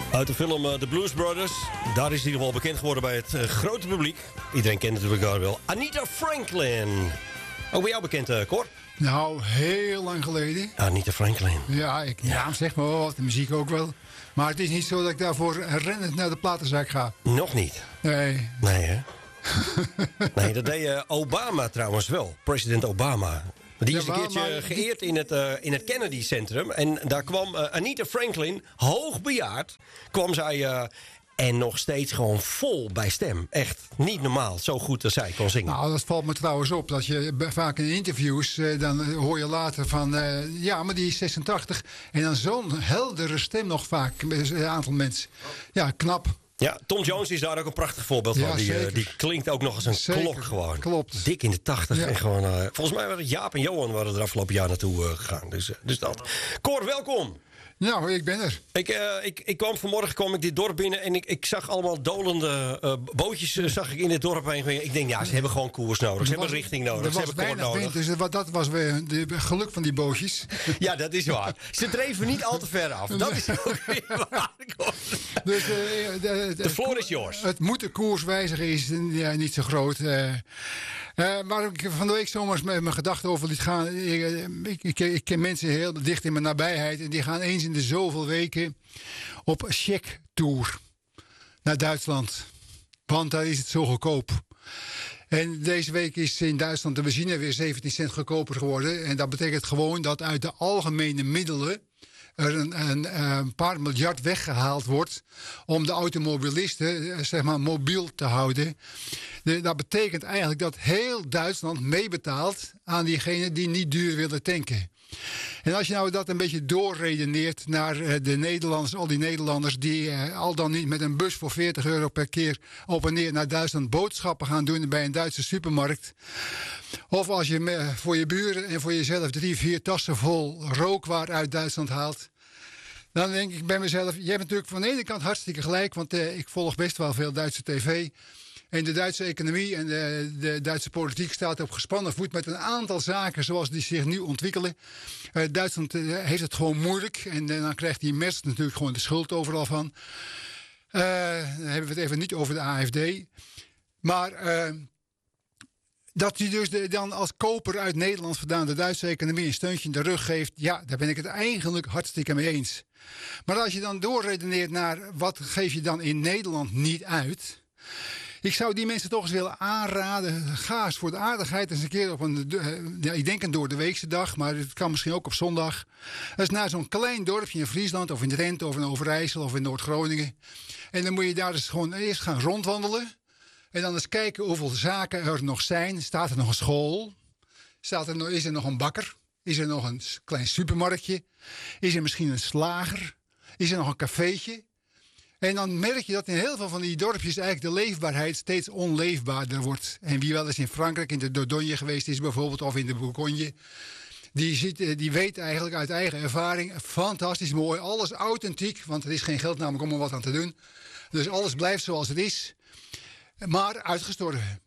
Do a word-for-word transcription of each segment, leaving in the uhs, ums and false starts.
Uit de film uh, The Blues Brothers. Daar is hij nog wel bekend geworden bij het uh, grote publiek. Iedereen kent natuurlijk haar wel. Anita Franklin. Ook bij jou bekend, uh, Cor? Nou, heel lang geleden. Anita Franklin. Ja, ik ja. naam zeg maar wel wat, de muziek ook wel. Maar het is niet zo dat ik daarvoor rennend naar de platenzaak ga. Nog niet? Nee. Nee, hè? Nee, dat deed uh, Obama trouwens wel. President Obama. Die is ja, een keertje maar, geëerd in het, uh, in het Kennedy Centrum. En daar kwam uh, Anita Franklin, hoogbejaard, kwam zij... Uh, en nog steeds gewoon vol bij stem. Echt niet normaal, zo goed als zij kon zingen. Nou, dat valt me trouwens op. Dat je vaak in interviews, uh, dan hoor je later van... Uh, ja, maar die is zesentachtig. En dan zo'n heldere stem nog vaak. Een aantal mensen. Ja, knap. Ja, Tom Jones is daar ook een prachtig voorbeeld van. Ja, die, uh, die klinkt ook nog als een zeker. klok gewoon. Klopt. Dik in de tachtig. Ja. En gewoon, uh, volgens mij waren Jaap en Johan waren er afgelopen jaar naartoe uh, gegaan. Dus, uh, dus dat. Cor, welkom. Nou, ik ben er. Ik, uh, ik, ik kwam vanmorgen kwam ik dit dorp binnen en ik, ik zag allemaal dolende uh, bootjes uh, zag ik in dit dorp heen. Ik denk, ja, ze hebben gewoon koers nodig. Ze was, hebben richting nodig. Ze hebben koord nodig. Wind, dus dat was weer het geluk van die bootjes. Ja, dat is waar. Ze dreven niet al te ver af. Dat is ook weer waar. Dus, uh, de, de, de floor is yours. Het moet de koers wijzigen is ja, niet zo groot. Uh, Uh, maar ik van de week zomers met mijn gedachten over liet gaan. Ik, ik, ik, ik ken mensen heel dicht in mijn nabijheid. En die gaan eens in de zoveel weken op check-tour naar Duitsland. Want daar is het zo goedkoop. En deze week is in Duitsland de benzine weer zeventien cent goedkoper geworden. En dat betekent gewoon dat uit de algemene middelen er een, een, een paar miljard weggehaald wordt om de automobilisten zeg maar mobiel te houden. De, dat betekent eigenlijk dat heel Duitsland meebetaalt aan diegenen die niet duur willen tanken. En als je nou dat een beetje doorredeneert naar de Nederlanders, al die Nederlanders die eh, al dan niet met een bus voor veertig euro per keer op en neer naar Duitsland boodschappen gaan doen bij een Duitse supermarkt. Of als je me, voor je buren en voor jezelf drie, vier tassen vol rookwaar uit Duitsland haalt. Dan denk ik bij mezelf, je hebt natuurlijk van de ene kant hartstikke gelijk, want eh, ik volg best wel veel Duitse tv. En de Duitse economie en de, de Duitse politiek staat op gespannen voet met een aantal zaken zoals die zich nu ontwikkelen. Uh, Duitsland uh, heeft het gewoon moeilijk en uh, dan krijgt die Merz natuurlijk gewoon de schuld overal van. Uh, dan hebben we het even niet over de A F D. Maar uh, dat hij dus de, dan als koper uit Nederland vandaan de Duitse economie een steuntje in de rug geeft, ja, daar ben ik het eigenlijk hartstikke mee eens. Maar als je dan doorredeneert naar wat geef je dan in Nederland niet uit. Ik zou die mensen toch eens willen aanraden. Ga eens voor de aardigheid eens een keer op een... Ja, ik denk een door de weekse dag, maar het kan misschien ook op zondag. Dat is naar zo'n klein dorpje in Friesland of in Drenthe of in Overijssel of in Noord-Groningen. En dan moet je daar dus gewoon eerst gaan rondwandelen. En dan eens kijken hoeveel zaken er nog zijn. Staat er nog een school? Staat er nog, is er nog een bakker? Is er nog een klein supermarktje? Is er misschien een slager? Is er nog een cafeetje? En dan merk je dat in heel veel van die dorpjes eigenlijk de leefbaarheid steeds onleefbaarder wordt. En wie wel eens in Frankrijk in de Dordogne geweest is bijvoorbeeld, of in de Bourgogne, die, ziet, die weet eigenlijk uit eigen ervaring, fantastisch mooi, alles authentiek, want er is geen geld namelijk om er wat aan te doen. Dus alles blijft zoals het is, maar uitgestorven.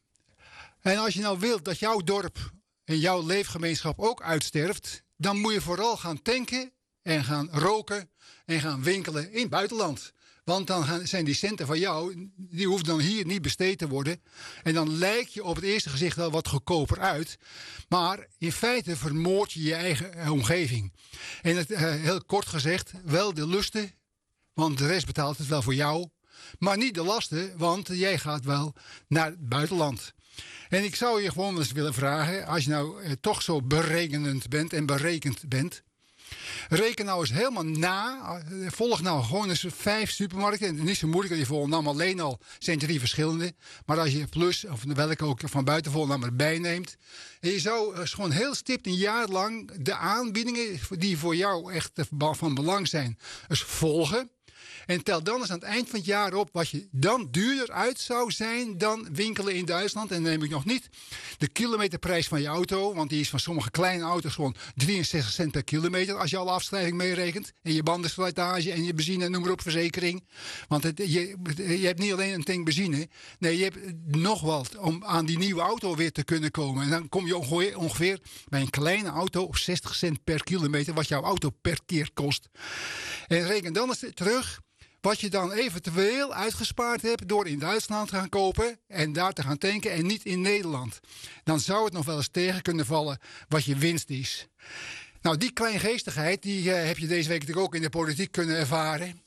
En als je nou wilt dat jouw dorp en jouw leefgemeenschap ook uitsterft, dan moet je vooral gaan tanken en gaan roken en gaan winkelen in het buitenland. Want dan gaan, zijn die centen van jou, die hoeven dan hier niet besteed te worden. En dan lijkt je op het eerste gezicht wel wat goedkoper uit. Maar in feite vermoord je je eigen uh, omgeving. En het, uh, heel kort gezegd, wel de lusten, want de rest betaalt het wel voor jou. Maar niet de lasten, want jij gaat wel naar het buitenland. En ik zou je gewoon eens willen vragen, als je nou uh, toch zo berekenend bent en berekend bent. Reken nou eens helemaal na. Volg nou gewoon eens vijf supermarkten. En het is niet zo moeilijk, want je Volendam alleen al zijn drie verschillende. Maar als je plus, of welke ook van buiten Volendam erbij neemt. En je zou eens gewoon heel stipt een jaar lang de aanbiedingen die voor jou echt van belang zijn, eens volgen. En tel dan eens aan het eind van het jaar op wat je dan duurder uit zou zijn dan winkelen in Duitsland. En dan neem ik nog niet de kilometerprijs van je auto. Want die is van sommige kleine auto's gewoon drieënzestig cent per kilometer. Als je alle afschrijving meerekent. En je bandenslijtage en je benzine, noem maar op, verzekering. Want het, je, je hebt niet alleen een tank benzine. Nee, je hebt nog wat om aan die nieuwe auto weer te kunnen komen. En dan kom je ongeveer, ongeveer bij een kleine auto op zestig cent per kilometer. Wat jouw auto per keer kost. En reken dan eens terug wat je dan eventueel uitgespaard hebt door in Duitsland te gaan kopen en daar te gaan tanken en niet in Nederland. Dan zou het nog wel eens tegen kunnen vallen wat je winst is. Nou, die kleingeestigheid die, uh, heb je deze week natuurlijk ook in de politiek kunnen ervaren.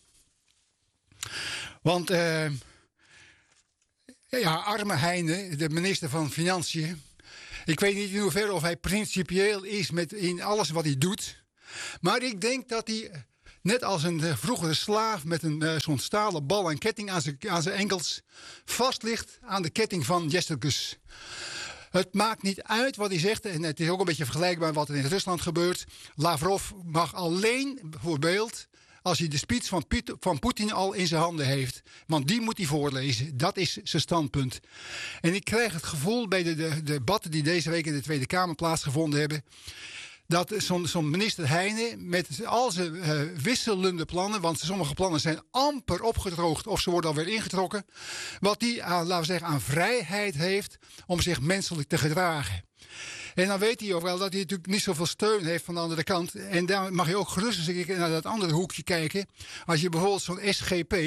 Want uh, ja, arme Heine, de minister van Financiën. Ik weet niet in hoeverre of hij principieel is met in alles wat hij doet. Maar ik denk dat hij, net als een uh, vroegere slaaf met een uh, zo'n stalen bal en ketting aan zijn, aan zijn enkels, vast ligt aan de ketting van Jesterkus. Het maakt niet uit wat hij zegt. En het is ook een beetje vergelijkbaar met wat er in Rusland gebeurt. Lavrov mag alleen, bijvoorbeeld, als hij de speech van, Piet, van Poetin al in zijn handen heeft. Want die moet hij voorlezen. Dat is zijn standpunt. En ik krijg het gevoel bij de, de, de debatten die deze week in de Tweede Kamer plaatsgevonden hebben, dat zo'n zo'n minister Heine met al zijn uh, wisselende plannen, want sommige plannen zijn amper opgedroogd of ze worden alweer ingetrokken, wat die aan, laten we zeggen, aan vrijheid heeft om zich menselijk te gedragen. En dan weet hij ook wel dat hij natuurlijk niet zoveel steun heeft van de andere kant. En daar mag je ook gerust eens naar dat andere hoekje kijken. Als je bijvoorbeeld zo'n S G P,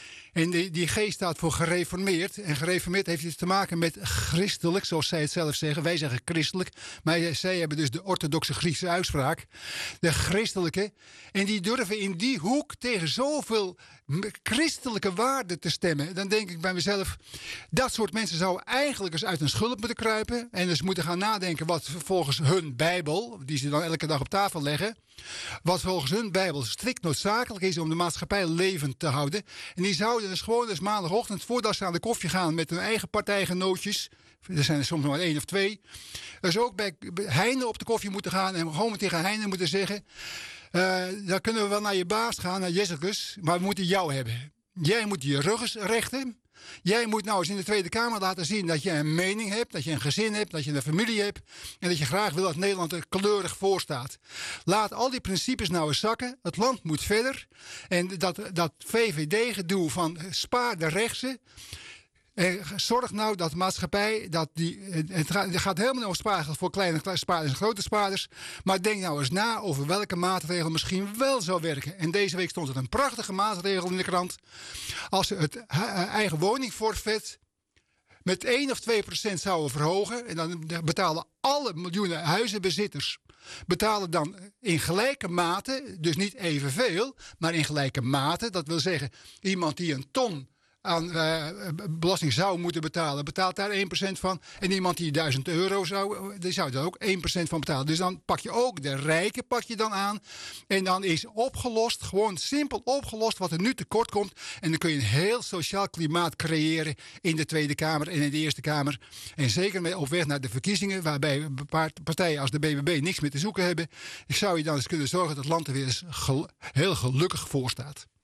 en die, die G staat voor gereformeerd. En gereformeerd heeft iets te maken met christelijk, zoals zij het zelf zeggen. Wij zeggen christelijk, maar zij hebben dus de orthodoxe Griekse uitspraak. De christelijke. En die durven in die hoek tegen zoveel christelijke waarden te stemmen. Dan denk ik bij mezelf, dat soort mensen zouden eigenlijk eens uit hun schulp moeten kruipen. En dus moeten gaan nadenken wat volgens hun Bijbel, die ze dan elke dag op tafel leggen, wat volgens hun Bijbel strikt noodzakelijk is om de maatschappij levend te houden. En die zouden dus gewoon eens maandagochtend, voordat ze aan de koffie gaan met hun eigen partijgenootjes, er zijn er soms maar één of twee, dus ook bij Heine op de koffie moeten gaan en gewoon tegen Heine moeten zeggen, Uh, dan kunnen we wel naar je baas gaan, naar Jezus, maar we moeten jou hebben. Jij moet je rug eens rechten. Jij moet nou eens in de Tweede Kamer laten zien dat je een mening hebt, dat je een gezin hebt, dat je een familie hebt en dat je graag wil dat Nederland er kleurig voor staat. Laat al die principes nou eens zakken. Het land moet verder. En dat, dat V V D-gedoe van spaar de rechtse. En zorg nou dat de maatschappij, dat die, het gaat helemaal niet om spaargeld voor kleine spaarders en grote spaarders. Maar denk nou eens na over welke maatregel misschien wel zou werken. En deze week stond er een prachtige maatregel in de krant. Als ze het eigen woningforfait met één of twee procent zouden verhogen, en dan betalen alle miljoenen huizenbezitters, betalen dan in gelijke mate, dus niet evenveel, maar in gelijke mate. Dat wil zeggen, iemand die een ton aan uh, belasting zou moeten betalen, betaalt daar één procent van. En iemand die duizend euro zou, die zou daar ook één procent van betalen. Dus dan pak je ook de rijken pak je dan aan. En dan is opgelost, gewoon simpel opgelost wat er nu tekort komt. En dan kun je een heel sociaal klimaat creëren in de Tweede Kamer en in de Eerste Kamer. En zeker op weg naar de verkiezingen, waarbij partijen als de B B B niks meer te zoeken hebben. Ik zou je dan eens kunnen zorgen dat het land er weer eens gel- heel gelukkig voor staat.